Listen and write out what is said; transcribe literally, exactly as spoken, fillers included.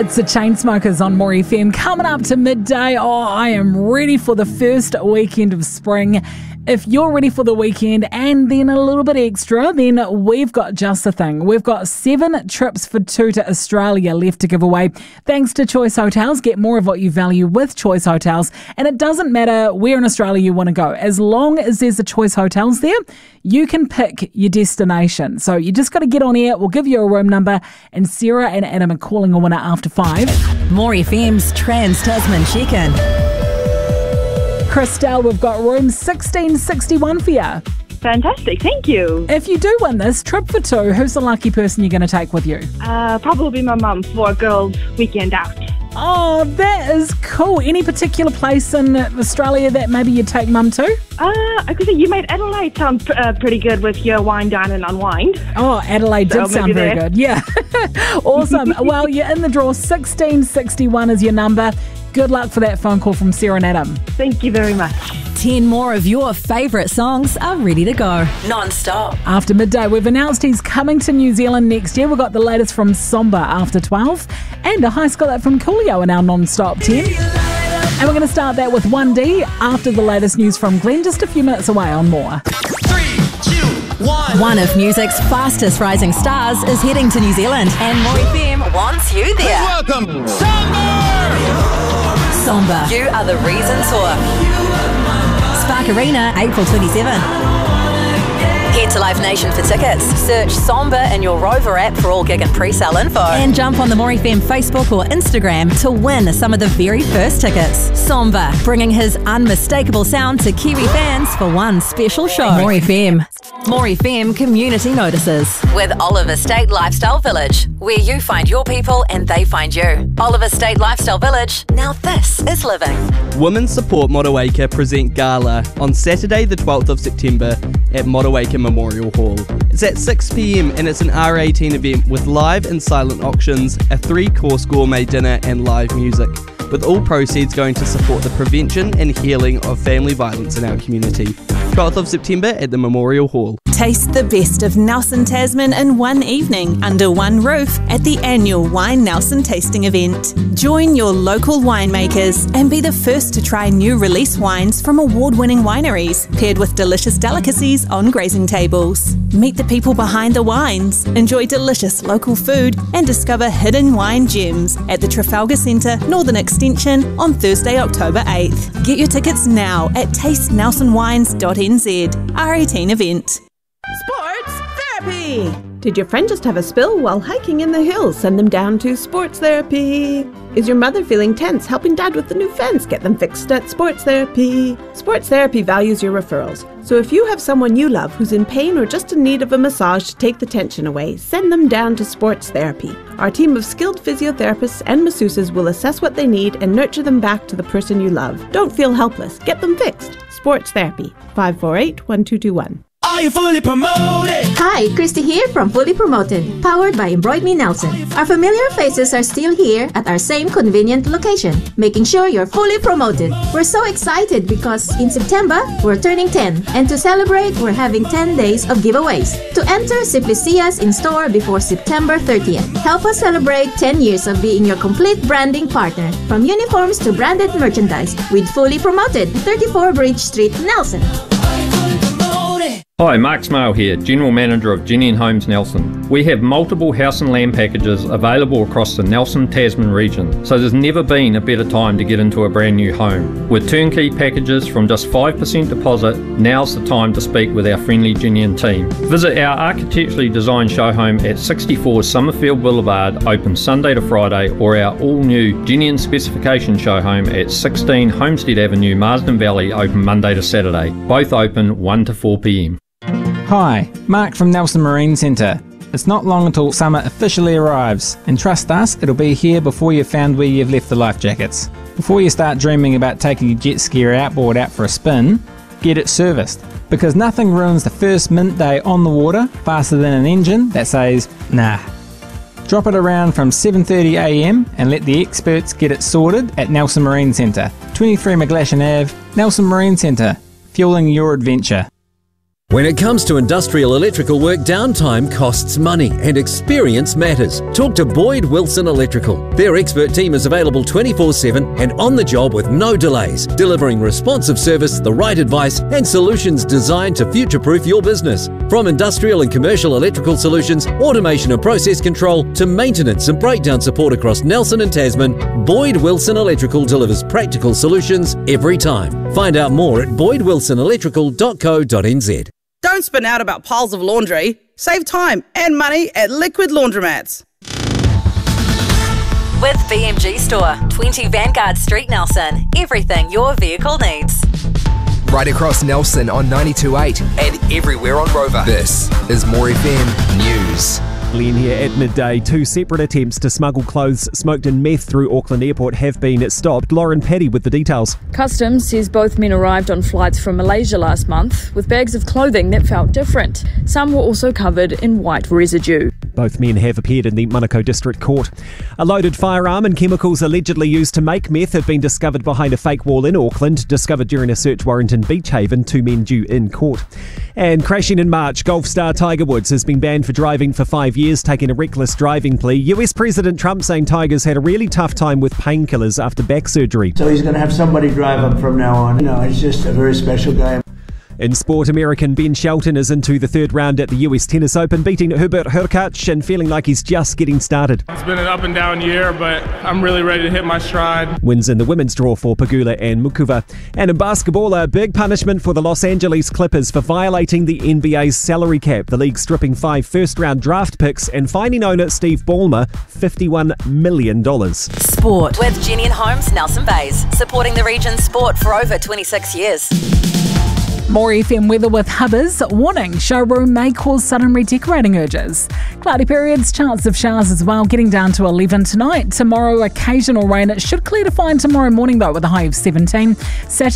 It's the Chainsmokers on More F M. Coming up to midday. Oh, I am ready for the first weekend of spring. If you're ready for the weekend and then a little bit extra, then we've got just the thing. We've got seven trips for two to Australia left to give away. Thanks to Choice Hotels. Get more of what you value with Choice Hotels. And it doesn't matter where in Australia you want to go. As long as there's a Choice Hotels there, you can pick your destination. So you just got to get on air. We'll give you a room number. And Sarah and Adam are calling a winner after five. More F M's Trans-Tasman Check-In. Christelle, we've got room sixteen sixty-one for you. Fantastic, thank you. If you do win this trip for two, who's the lucky person you're going to take with you? Uh, probably my mum for a girls' weekend out. Oh, that is cool. Any particular place in Australia that maybe you'd take mum to? Uh, I could say you made Adelaide sound uh, pretty good with your wine, dine and unwind. Oh, Adelaide So did sound very there. good. Yeah. Awesome. Well, you're in the draw. sixteen sixty-one is your number. Good luck for that phone call from Sarah and Adam. Thank you very much. Ten more of your favourite songs are ready to go. Non-stop. After midday, we've announced he's coming to New Zealand next year. We've got the latest from Somba after twelve and a high school from Coolio in our non-stop ten. And we're going to start that with one D after the latest news from Glenn, just a few minutes away on More. Three, two, one. One of music's fastest rising stars is heading to New Zealand, and More F M wants you there. Welcome, Summer! Somba, You Are the Reason Tour. Spark Arena, April twenty-seventh. Head to Live Nation for tickets. Search Somba in your Rover app for all gig and pre-sale info. And jump on the More F M Facebook or Instagram to win some of the very first tickets. Somba, bringing his unmistakable sound to Kiwi fans for one special show. More F M. More F M Community Notices. With Oliver State Lifestyle Village, where you find your people and they find you. Oliver State Lifestyle Village. Now this is living. Women Support Motueka present Gala on Saturday the twelfth of September at Motueka Memorial Hall. It's at six p m and it's an R eighteen event with live and silent auctions, a three-course gourmet dinner and live music, with all proceeds going to support the prevention and healing of family violence in our community. twelfth of September at the Memorial Hall. Taste the best of Nelson Tasman in one evening under one roof at the annual Wine Nelson Tasting Event. Join your local winemakers and be the first to try new release wines from award-winning wineries, paired with delicious delicacies on grazing tables. Meet the people behind the wines, enjoy delicious local food and discover hidden wine gems at the Trafalgar Centre Northern Extension on Thursday, October eighth. Get your tickets now at taste nelson wines dot n z. R eighteen event. Sports Therapy! Did your friend just have a spill while hiking in the hills? Send them down to Sports Therapy. Is your mother feeling tense? Helping dad with the new fence? Get them fixed at Sports Therapy. Sports Therapy values your referrals. So if you have someone you love who's in pain or just in need of a massage to take the tension away, send them down to Sports Therapy. Our team of skilled physiotherapists and masseuses will assess what they need and nurture them back to the person you love. Don't feel helpless. Get them fixed. Sports Therapy. five four eight, one two two one. Are you fully promoted? Hi, Christy here from Fully Promoted, powered by Embroid Me Nelson. Our familiar faces are still here at our same convenient location, making sure you're fully promoted. We're so excited because in September, we're turning ten, and to celebrate, we're having ten days of giveaways. To enter, simply see us in store before September thirtieth. Help us celebrate ten years of being your complete branding partner, from uniforms to branded merchandise, with Fully Promoted, thirty-four Bridge Street, Nelson. Hi, Mark Smale here, General Manager of Jenny and Homes Nelson. We have multiple house and land packages available across the Nelson Tasman region, so there's never been a better time to get into a brand new home. With turnkey packages from just five percent deposit, now's the time to speak with our friendly Jenny and team. Visit our architecturally designed show home at sixty-four Summerfield Boulevard, open Sunday to Friday, or our all-new Jenny and Specification show home at sixteen Homestead Avenue, Marsden Valley, open Monday to Saturday. Both open one to four p m. Hi, Mark from Nelson Marine Centre. It's not long until summer officially arrives, and trust us, it'll be here before you've found where you've left the life jackets. Before you start dreaming about taking your jet ski or outboard out for a spin, get it serviced, because nothing ruins the first mint day on the water faster than an engine that says, nah. Drop it around from seven thirty a m and let the experts get it sorted at Nelson Marine Centre, twenty-three McGlashan Avenue, Nelson Marine Centre, fueling your adventure. When it comes to industrial electrical work, downtime costs money and experience matters. Talk to Boyd Wilson Electrical. Their expert team is available twenty-four seven and on the job with no delays, delivering responsive service, the right advice and solutions designed to future-proof your business. From industrial and commercial electrical solutions, automation and process control to maintenance and breakdown support across Nelson and Tasman, Boyd Wilson Electrical delivers practical solutions every time. Find out more at boyd wilson electrical dot co dot n z. Don't spin out about piles of laundry. Save time and money at Liquid Laundromats. With B M G Store, twenty Vanguard Street, Nelson. Everything your vehicle needs. Right across Nelson on ninety-two point eight and everywhere on Rover. This is More F M News. Glenn here at midday. Two separate attempts to smuggle clothes smoked in meth through Auckland Airport have been stopped. Lauren Paddy with the details. Customs says both men arrived on flights from Malaysia last month with bags of clothing that felt different. Some were also covered in white residue. Both men have appeared in the Manukau District Court. A loaded firearm and chemicals allegedly used to make meth have been discovered behind a fake wall in Auckland. Discovered during a search warrant in Beach Haven. Two men due in court. And crashing in March, golf star Tiger Woods has been banned for driving for five years, taking a reckless driving plea. U S President Trump saying Tiger's had a really tough time with painkillers after back surgery. So he's going to have somebody drive him from now on. You know, it's just a very special game. In sport, American Ben Shelton is into the third round at the U S Tennis Open, beating Hubert Hurkacz and feeling like he's just getting started. It's been an up and down year, but I'm really ready to hit my stride. Wins in the women's draw for Pegula and Mukuva. And in basketball, a big punishment for the Los Angeles Clippers for violating the N B A's salary cap. The league stripping five first-round draft picks and fining owner Steve Ballmer fifty-one million dollars. Sport with Jenny and Holmes, Nelson Bays, supporting the region's sport for over twenty-six years. More F M weather with Hubbers. Warning, showroom may cause sudden redecorating urges. Cloudy periods, chance of showers as well, getting down to eleven tonight. Tomorrow, occasional rain. It should clear to fine tomorrow morning though with a high of seventeen. Saturday